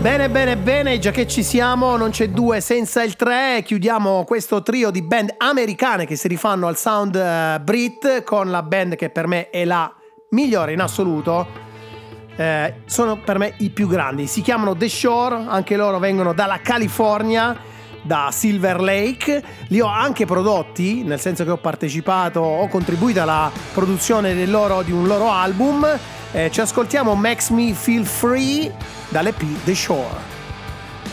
Bene, bene, bene, già che ci siamo, non c'è due senza il tre. Chiudiamo questo trio di band americane che si rifanno al sound Brit con la band che per me è la migliore in assoluto. Sono per me i più grandi, si chiamano The Shore, anche loro vengono dalla California, da Silver Lake. Li ho anche prodotti, nel senso che ho partecipato, ho contribuito alla produzione di un loro album. Ci ascoltiamo Makes Me Feel Free dall'EP The Shore.